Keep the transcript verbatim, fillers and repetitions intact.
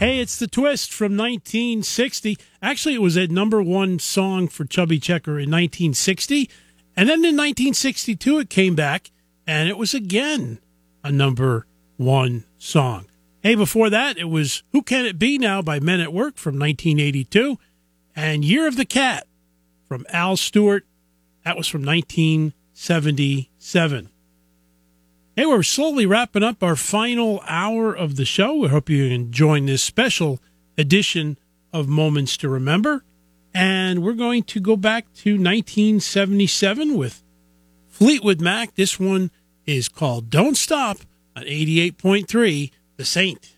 Hey, it's The Twist from nineteen sixty. Actually, it was a number one song for Chubby Checker in nineteen sixty. And then in nineteen sixty-two, it came back, and it was again a number one song. Hey, before that, it was Who Can It Be Now by Men at Work from nineteen eighty-two. And Year of the Cat from Al Stewart. That was from nineteen seventy-seven. Hey, we're slowly wrapping up our final hour of the show. We hope you enjoyed this special edition of Moments to Remember. And we're going to go back to nineteen seventy-seven with Fleetwood Mac. This one is called Don't Stop on eighty-eight point three The Saint.